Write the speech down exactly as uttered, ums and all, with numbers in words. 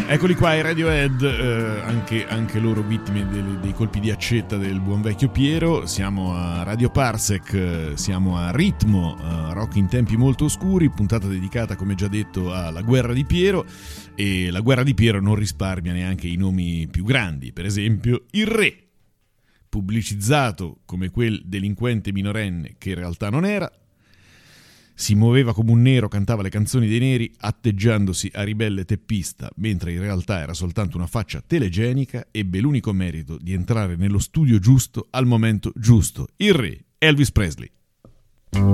Eccoli qua i Radiohead, eh, anche, anche loro vittime dei, dei colpi di accetta del buon vecchio Piero. Siamo a Radio Parsec, eh, siamo a Ritmo, eh, rock in tempi molto oscuri, puntata dedicata, come già detto, alla guerra di Piero. E la guerra di Piero non risparmia neanche i nomi più grandi, per esempio il Re, pubblicizzato come quel delinquente minorenne che in realtà non era. Si muoveva come un nero, cantava le canzoni dei neri, atteggiandosi a ribelle teppista, mentre in realtà era soltanto una faccia telegenica, ebbe l'unico merito di entrare nello studio giusto al momento giusto. Il Re, Elvis Presley.